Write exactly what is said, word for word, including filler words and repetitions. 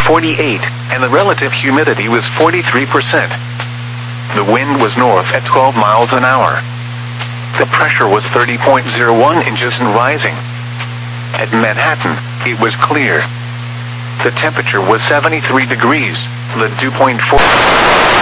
forty-eight, and the relative humidity was forty-three percent. The wind was north at twelve miles an hour. The pressure was thirty point zero one inches and rising. At Manhattan, it was clear. The temperature was seventy-three degrees, the dew point four.